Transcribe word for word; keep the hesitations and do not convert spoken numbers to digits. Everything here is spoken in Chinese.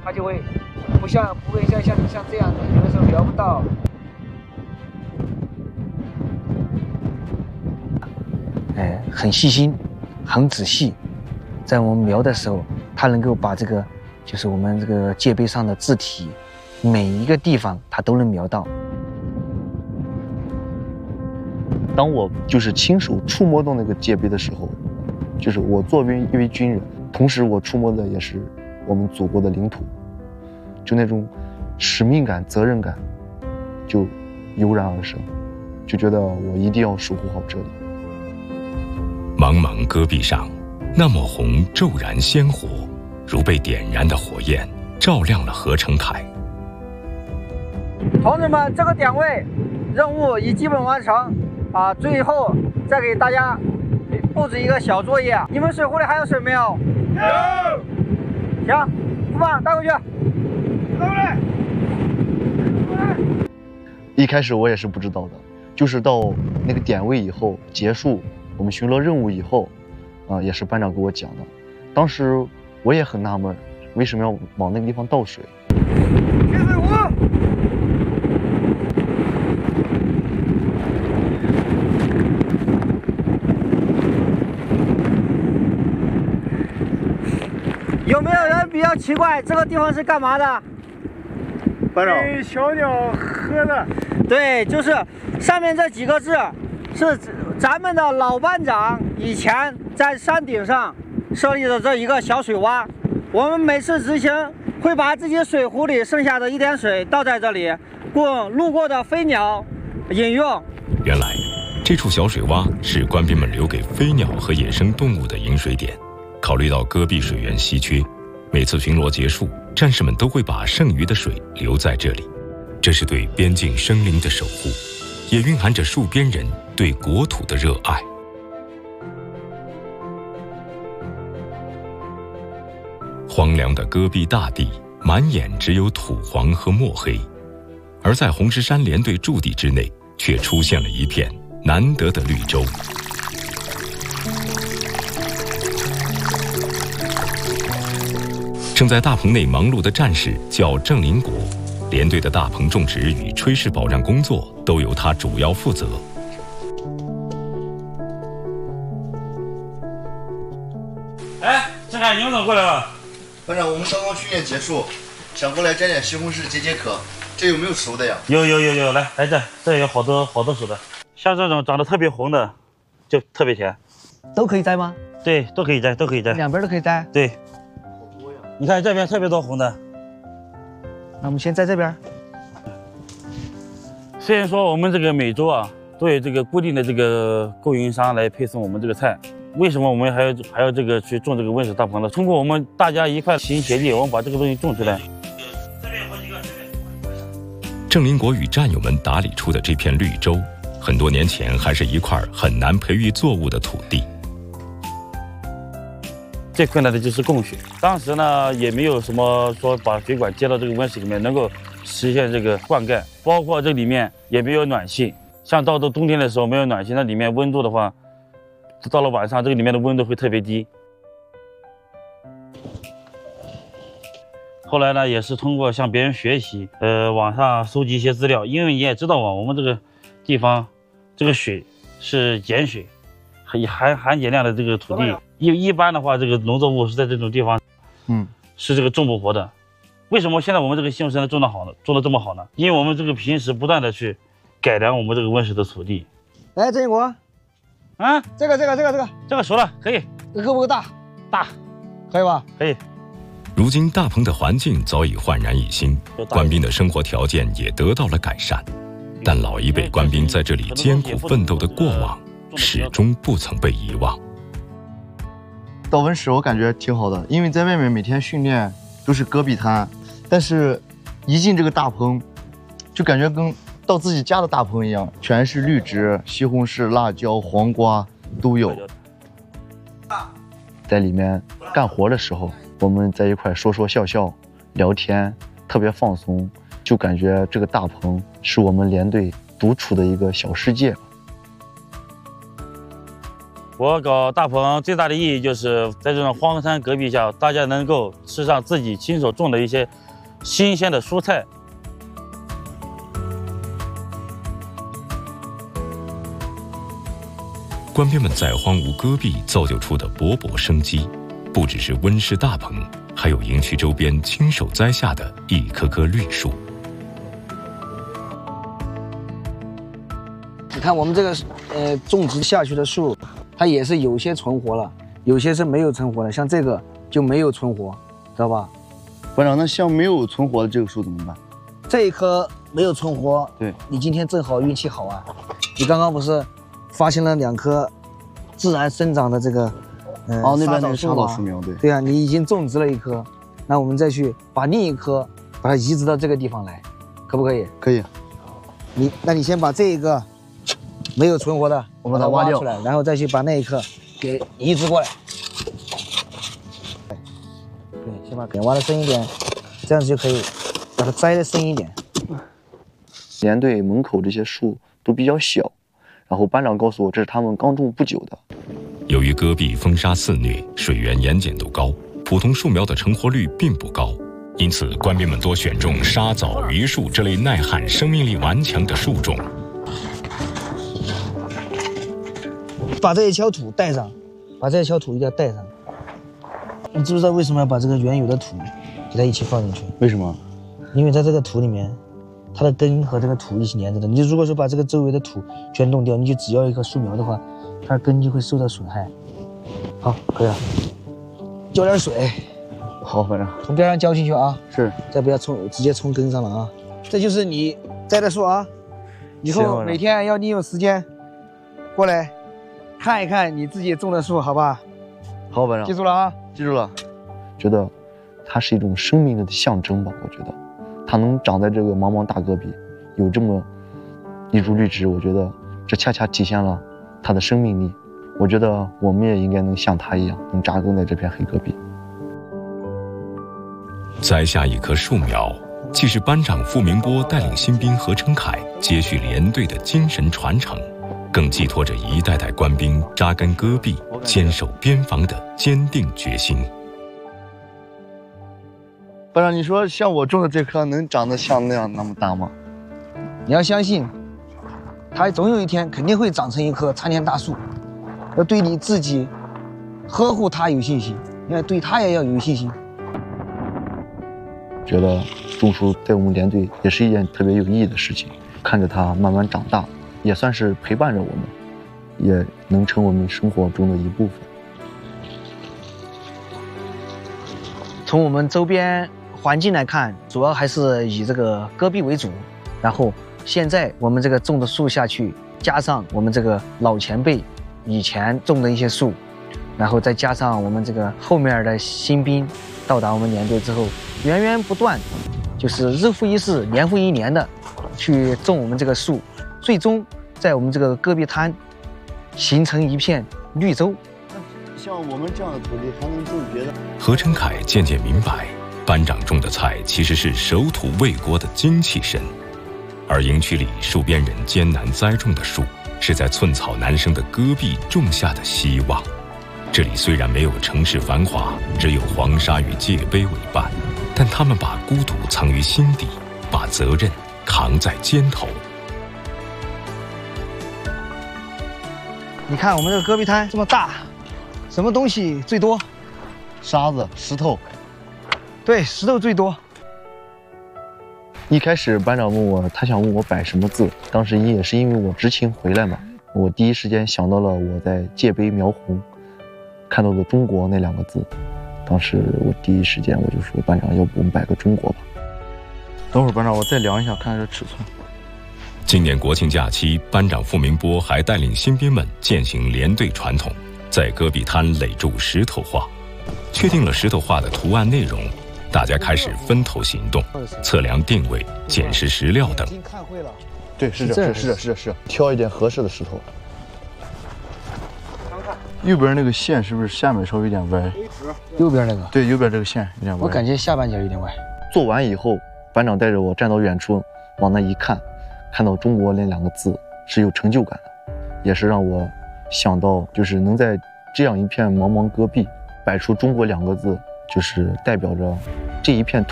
它就会不像不会像像像这样的，有的时候瞄不到。哎，很细心，很仔细，在我们瞄的时候，它能够把这个就是我们这个界碑上的字体，每一个地方它都能瞄到。 当我就是亲手触摸到那个界碑的时候，就是我作为一位军人，同时我触摸的也是我们祖国的领土，就那种使命感、责任感就油然而生，就觉得我一定要守护好这里。 茫茫戈壁上，那抹红骤然鲜活，如被点燃的火焰，照亮了合成台。 同志们，这个点位任务已基本完成啊！最后再给大家布置一个小作业，你们水壶里还有水没有？有。行，出发，带回去。带回来。 一开始我也是不知道的，就是到那个点位以后结束我们巡逻任务以后，啊、呃，也是班长给我讲的。当时我也很纳闷，为什么要往那个地方倒水？ 接水壶。有没有人比较奇怪，这个地方是干嘛的？ 班长， 给小鸟喝的。 对，就是上面这几个字，是咱们的老班长以前在山顶上设立的这一个小水洼。我们每次执勤会把自己水壶里剩下的一点水倒在这里，供路过的飞鸟饮用。 原来，这处小水洼是官兵们留给飞鸟和野生动物的饮水点。考虑到戈壁水源稀缺，每次巡逻结束，战士们都会把剩余的水留在这里。这是对边境生灵的守护，也蕴含着戍边人对国土的热爱。荒凉的戈壁大地，满眼只有土黄和墨黑，而在红石山联队驻地之内，却出现了一片难得的绿洲。正在大棚内忙碌的战士叫郑林国，连队的大棚种植与炊事保障工作都由他主要负责。 哎，郑凯，你们怎么过来了？ 班长，我们刚刚训练结束，想过来摘点西红柿解解渴，这有没有熟的呀？ 有有有有，来来这，这有好多好多熟的，像这种长得特别红的，就特别甜。 都可以摘吗？ 对，都可以摘，都可以摘， 两边都可以摘。 对。你看这边特别多红的， 那我们先在这边。 虽然说我们这个每周啊都有这个固定的这个供应商来配送我们这个菜，为什么我们还要还要这个去种这个温室大棚呢？通过我们大家一块齐心协力，我们把这个东西种出来。这边好几个，这边。 郑林国与战友们打理出的这片绿洲，很多年前还是一块很难培育作物的土地。 最困难的就是供水，当时呢也没有什么说把水管接到这个温室里面能够实现这个灌溉，包括这里面也没有暖气，像到了冬天的时候没有暖气，那里面温度的话，到了晚上这个里面的温度会特别低。后来呢也是通过向别人学习，呃网上搜集一些资料，因为你也知道啊，我们这个地方这个水是碱水，含含碱量的这个土地。一一般的话，这个农作物是在这种地方， 嗯， 是这个种不活的。为什么现在我们这个西红柿能种得好呢？种得这么好呢？因为我们这个平时不断的去改良我们这个温室的土地。 来，郑一国， 啊， 这个这个这个这个这个熟了，可以。 这个够不够大？ 大， 可以吧？ 可以。 如今大棚的环境早已焕然一新，官兵的生活条件也得到了改善，但老一辈官兵在这里艰苦奋斗的过往，始终不曾被遗忘。 到温室我感觉挺好的，因为在外面每天训练都是戈壁滩，但是一进这个大棚，就感觉跟到自己家的大棚一样，全是绿植，西红柿、辣椒、黄瓜都有。在里面干活的时候，我们在一块说说笑笑，聊天，特别放松，就感觉这个大棚是我们连队独处的一个小世界。 我搞大棚最大的意义就是在这种荒山戈壁下，大家能够吃上自己亲手种的一些新鲜的蔬菜。 官兵们在荒芜戈壁造就出的勃勃生机，不只是温室大棚，还有营区周边亲手栽下的一棵棵绿树。 你看我们这个呃种植下去的树，它也是有些存活了，有些是没有存活的，像这个就没有存活，知道吧？ 班长，那像没有存活的这个树怎么办？ 这一棵没有存活， 对， 你今天正好运气好啊，你刚刚不是发现了两棵自然生长的这个，呃， 哦，那边那个沙沙枣枣树苗，对， 对啊，你已经种植了一棵，那我们再去把另一棵把它移植到这个地方来，可不可以？ 可以。 你，那你先把这一个没有存活的， 我把它挖掉出来，然后再去把那一棵给移植过来。对，先把点挖的深一点，这样子就可以把它栽的深一点。 连队门口这些树都比较小，然后班长告诉我这是他们刚种不久的。 由于戈壁风沙肆虐，水源盐碱度高，普通树苗的成活率并不高，因此官兵们多选种沙枣、榆树这类耐旱、生命力顽强的树种。 把这一锹土带上，把这一锹土一定要带上。你知不知道为什么要把这个原有的土给它一起放进去？ 为什么？ 因为在这个土里面，它的根和这个土一起连着的。你如果说把这个周围的土全弄掉，你就只要一棵树苗的话，它的根就会受到损害。好，可以了。浇点水。 好，班长。 从边上浇进去啊。 是。 再不要冲，直接冲根上了啊。这就是你栽的树啊。以后每天要利用时间过来看一看你自己种的树，好吧？ 好，班长。 记住了啊。 记住了。觉得它是一种生命力的象征吧，我觉得。它能长在这个茫茫大戈壁，有这么一株绿植，我觉得这恰恰体现了它的生命力。我觉得我们也应该能像它一样，能扎根在这片黑戈壁。 栽下一棵树苗，既是班长傅明波带领新兵何成凯接续连队的精神传承，更寄托着一代代官兵扎根戈壁、坚守边防的坚定决心。 班长，你说像我种的这棵能长得像那样那么大吗？ 你要相信，它总有一天肯定会长成一棵参天大树。要对你自己呵护它有信心，要对它也要有信心。 觉得种树对我们连队也是一件特别有意义的事情，看着它慢慢长大，也算是陪伴着我们，也能成我们生活中的一部分。 从我们周边环境来看，主要还是以这个戈壁为主。然后现在我们这个种的树下去，加上我们这个老前辈以前种的一些树，然后再加上我们这个后面的新兵到达我们连队之后，源源不断，就是日复一日、年复一年的去种我们这个树，最终在我们这个戈壁滩形成一片绿洲。 像我们这样的土地还能种别的？ 何成凯渐渐明白，班长种的菜其实是守土卫国的精气神，而营区里戍边人艰难栽种的树，是在寸草难生的戈壁种下的希望。这里虽然没有城市繁华，只有黄沙与界碑为伴，但他们把孤独藏于心底，把责任扛在肩头。 你看我们这个戈壁滩这么大，什么东西最多？ 沙子、石头。 对，石头最多。 一开始班长问我，他想问我摆什么字，当时也是因为我执勤回来嘛，我第一时间想到了我在界碑描红看到的中国那两个字，当时我第一时间我就说，班长，要不我们摆个中国吧。等会儿班长，我再量一下看看这尺寸。 今年国庆假期，班长傅明波还带领新兵们践行连队传统，在戈壁滩垒筑石头画。确定了石头画的图案内容，大家开始分头行动，测量定位、捡拾石料等。 看会了， 对，是这，是是的，是的，是的，挑一点合适的石头。右边那个线是不是下面稍微有点歪？ 右边那个？ 对，右边这个线有点歪。 我感觉下半截有点歪。 做完以后，班长带着我站到远处，往那一看，看到中国那两个字是有成就感的，也是让我想到，就是能在这样一片茫茫戈壁摆出中国两个字，就是代表着这一片